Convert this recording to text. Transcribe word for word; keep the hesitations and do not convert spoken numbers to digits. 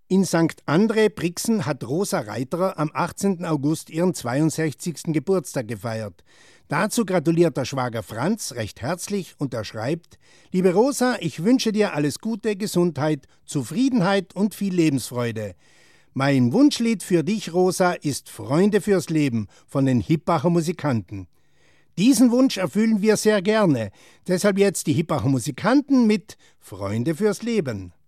In Sankt André Brixen hat Rosa Reiterer am achtzehnten August ihren zweiundsechzigsten Geburtstag gefeiert. Dazu gratuliert der Schwager Franz recht herzlich und er schreibt: Liebe Rosa, ich wünsche dir alles Gute, Gesundheit, Zufriedenheit und viel Lebensfreude. Mein Wunschlied für dich, Rosa, ist Freunde fürs Leben von den Hippacher Musikanten. Diesen Wunsch erfüllen wir sehr gerne. Deshalb jetzt die Hippacher Musikanten mit Freunde fürs Leben.